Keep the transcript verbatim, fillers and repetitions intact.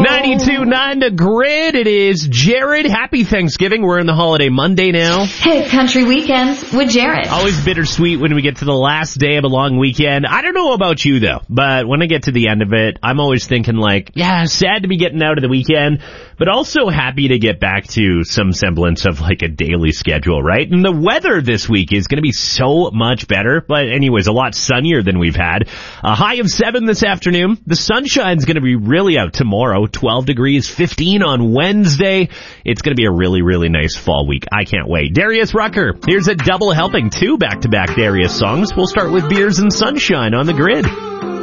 ninety-two point nine The Grid. It is Jared. Happy Thanksgiving. We're in the holiday Monday now. Hey, Country Weekends with Jared. Always bittersweet when we get to the last day of a long weekend. I don't know about you, though, but when I get to the end of it, I'm always thinking like, yeah, sad to be getting out of the weekend, but also happy to get back to some semblance of like a daily schedule, right? And the weather this week is going to be so much better, but anyways, a lot sunnier than we've had. A high of seven this afternoon. The sunshine's going to be really out tomorrow, twelve degrees, fifteen on Wednesday. It's going to be a really, really nice fall week. I can't wait. Darius Rucker, here's a double helping, two back-to-back Darius songs. We'll start with Beers and Sunshine on The Grid.